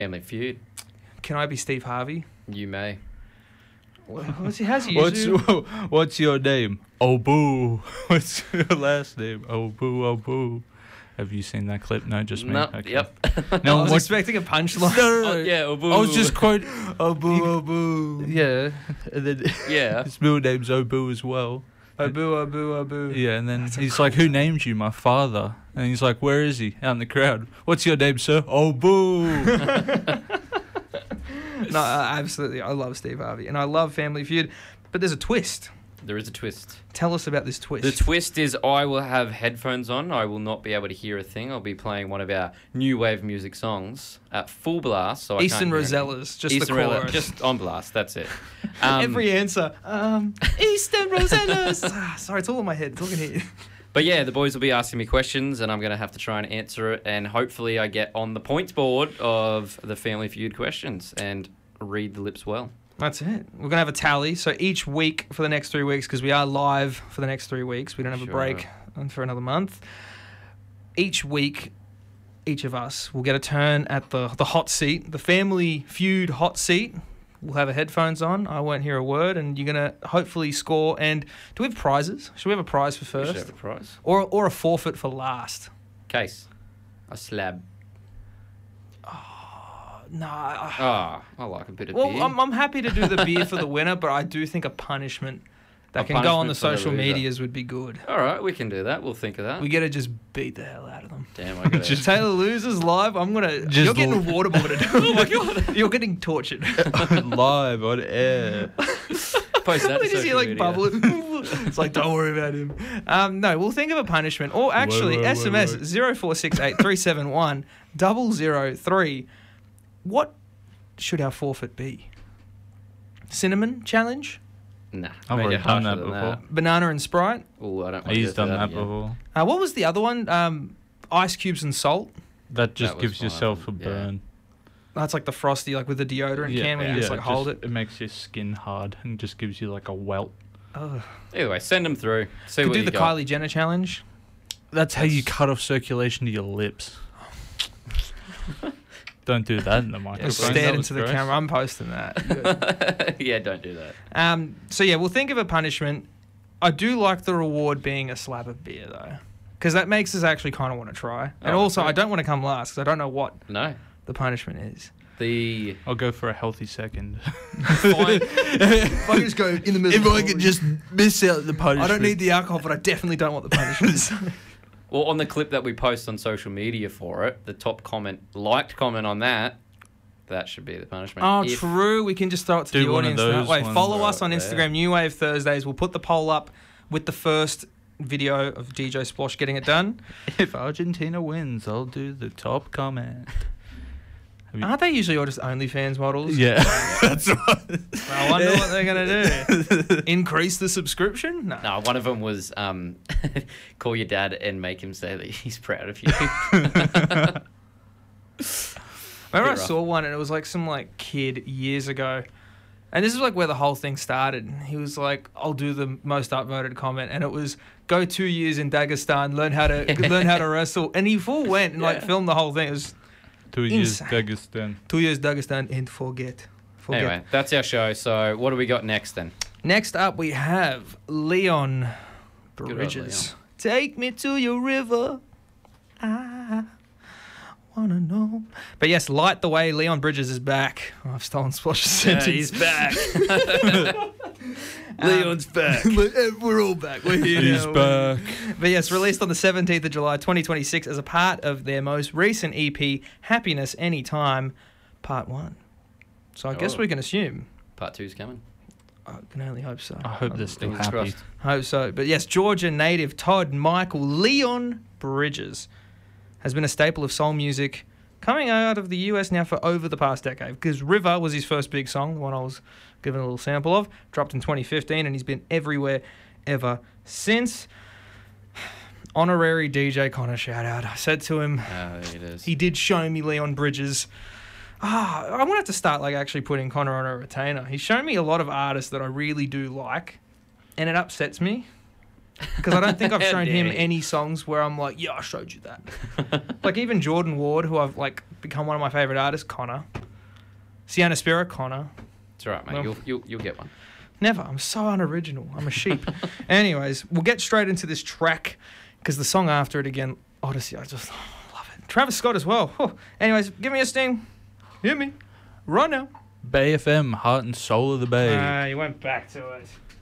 Family Feud. Can I be Steve Harvey? You may. How's he usually? What's your name? Oh boo. What's your last name? Oh boo, oh boo. Have you seen that clip? No, just me. No. Okay. Yep. No, I was expecting a punchline. Oh, yeah. Oh, boo. I was just quoting. Oh boo, oh boo. Yeah. And then Yeah. his middle name's Obu as well. Oh boo, oh boo, oh boo. Yeah, and then That's he's like, "Who named you?" My father. And he's like, "Where is he?" Out in the crowd. "What's your name, sir?" "Oh boo." No, absolutely. I love Steve Harvey and I love Family Feud, but there's a twist. There is a twist. Tell us about this twist. The twist is I will have headphones on. I will not be able to hear a thing. I'll be playing one of our new wave music songs at full blast. So Eastern I can't hear anything. Rosellas, just Eastern the Rosella, chorus. just on blast. That's it. Every answer. Eastern Rosellas. Sorry, it's all in my head. It's all in here. But yeah, the boys will be asking me questions, and I'm going to have to try and answer it. And hopefully, I get on the points board of the Family Feud questions and read the lips well. That's it. We're going to have a tally. So each week for the next 3 weeks, because we are live for the next 3 weeks. We don't have a Sure. break for another month. Each week, each of us will get a turn at the hot seat, the Family Feud hot seat. We'll have our headphones on. I won't hear a word, and you're going to hopefully score. And do we have prizes? Should we have a prize for We should first? have a prize. Or a forfeit for last? Case. A slab. No. Ah, I like a bit of Well, beer. I'm happy to do the beer for the winner, but I do think a punishment that can go on the punishment for the social loser. medias would be good. All right, we can do that. We'll think of that. We got to just beat the hell out of them. Damn, I got Just- Taylor loses live. I'm gonna. Just You're getting waterboarded. Oh my god! You're getting tortured. Live on air. post that. They to just hear social like media. bubbling. It's like, don't worry about him. No, we'll think of a punishment. Or actually, Wait. SMS 0468 371 003. What should our forfeit be? Cinnamon challenge, Nah, I've made already it done harsher that than before. banana and Sprite. Oh, I don't. wanna He's go through done that again. before. What was the other one? Ice cubes and salt. That just was gives fine. yourself a Yeah. burn. That's like the frosty, like with the deodorant can when you just like hold it. It makes your skin hard and just gives you like a welt. Oh. Either way, send them through. See Could what do you the got. Kylie Jenner challenge. That's how you cut off circulation to your lips. Don't do that in the microphone. Just That stared was into the gross. camera. I'm posting that. Yeah, don't do that. So yeah, we'll think of a punishment. I do like the reward being a slab of beer though, because that makes us actually kind of want to try. And Oh, also, okay. I don't want to come last because I don't know what No. the punishment is. The I'll go for a healthy second. If I can just go in the middle. miss out the punishment. I don't need the alcohol, but I definitely don't want the punishments. well, on the clip that we post on social media for it, the top liked comment on that should be the punishment. Oh, If- true. We can just throw it to Do the one of audience. Now. those Wait, ones follow us right on there. Instagram, New Wave Thursdays. We'll put the poll up with the first video of DJ Splosh getting it done. If Argentina wins, I'll do the top comment. Aren't they usually all just OnlyFans models? Yeah, that's right. I wonder what they're going to do. Increase the subscription? No. No, one of them was call your dad and make him say that he's proud of you. Remember I Bit rough. saw one and it was like some like kid years ago. And this is like where the whole thing started. He was like, I'll do the most upvoted comment. And it was, go 2 years in Dagestan, learn how to wrestle. And he full went and like Yeah. filmed the whole thing. It was 2 years Insane. Dagestan. 2 years Dagestan and forget. Anyway, that's our show. So what do we got next then? Next up, we have Leon old Bridges. Take me to your river. I wanna know. But yes, Light the Way. Leon Bridges is back. Oh, I've stolen Splash's sentence. he's back. Leon's back. We're all back. We're here He's now. back. But yes, released on the 17th of July 2026 as a part of their most recent EP, Happiness Anytime, Part 1. So I guess Oh. we can assume. Part 2's coming. I can only hope so. I hope they're still Fingers happy. crossed. Hope so. But yes, Georgia native Todd Michael Leon Bridges has been a staple of soul music coming out of the US now for over the past decade. Because River was his first big song, the one I was given a little sample of, dropped in 2015, and he's been everywhere ever since. Honorary DJ Connor shout out. I said to him, It is. he did show me Leon Bridges. I'm going to have to start like actually putting Connor on a retainer. He's shown me a lot of artists that I really do like, and it upsets me. because I don't think I've How shown dare him you. any songs where I'm like, yeah, I showed you that. Like even Jordan Ward, who I've like become one of my favorite artists, Connor. Sienna Spira, Connor. It's all right, mate. Well- You'll get one. Never. I'm so unoriginal. I'm a sheep. Anyways, we'll get straight into this track because the song after it again, Odyssey, I just love it. Travis Scott as well. Oh. Anyways, give me a sting. Hit me. Right now. Bay FM, heart and soul of the Bay. You went back to it.